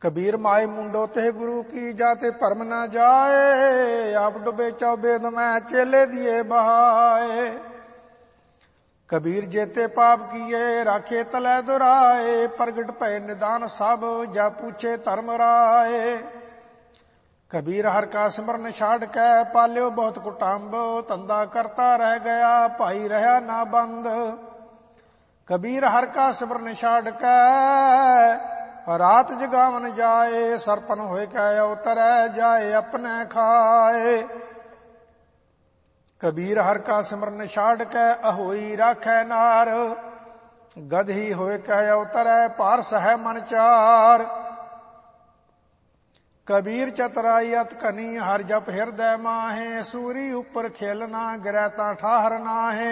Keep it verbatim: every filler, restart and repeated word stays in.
कबीर माए मुंडो ते गुरु की जाते परम न जाए, आप डुबे चौबेद में चेले दिए बहाए। कबीर जेते पाप किए राखे तले दुराए, प्रगट भय निदान सब जा पूछे धर्म राए। कबीर हर का सिमरन छाड़ के पाल्यो बहुत कुटुंब, धंधा करता रह गया भाई रहा ना बंद। कबीर हर का सिमरन छाड़ के रात जगावन जाए, सरपन होए कै उतरै जाए अपने खाए। कबीर हर का सिमरन छाड़ के अहोई राखै नार, गधी होए कै उतरै पार सह मन चार। कबीर चतुराई अत कनी हर जप हृदय माहे, सूरी उपर खेलना गिरै तां ठाहर नाहे।